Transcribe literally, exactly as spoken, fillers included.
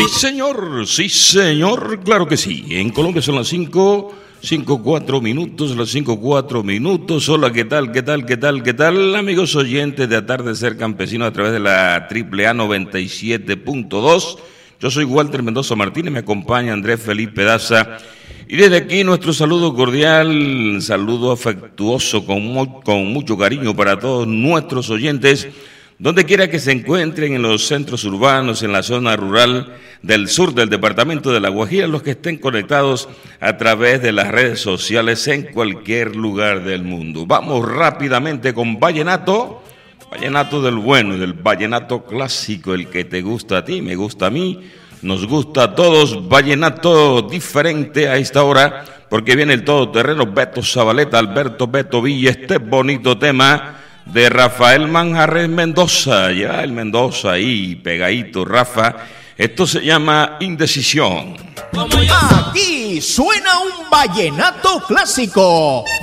señor, sí, señor, claro que sí. En Colombia son las cinco, cinco, cuatro minutos, las cinco, cuatro minutos. Hola, ¿qué tal, qué tal, qué tal, qué tal? Amigos oyentes de Atardecer Campesino a través de la Triple A noventa y siete punto dos. Yo soy Walter Mendoza Martínez, me acompaña Andrés Felipe Daza. Y desde aquí nuestro saludo cordial, saludo afectuoso con, mu- con mucho cariño para todos nuestros oyentes, donde quiera que se encuentren en los centros urbanos, en la zona rural del sur del departamento de La Guajira, los que estén conectados a través de las redes sociales en cualquier lugar del mundo. Vamos rápidamente con vallenato, vallenato del bueno, del vallenato clásico, el que te gusta a ti, me gusta a mí, nos gusta a todos, vallenato diferente a esta hora, porque viene el todoterreno Beto Zabaleta, Alberto Beto Villa, este bonito tema de Rafael Manjarres Mendoza, ya el Mendoza ahí pegadito, Rafa. Esto se llama Indecisión. Aquí suena un vallenato clásico.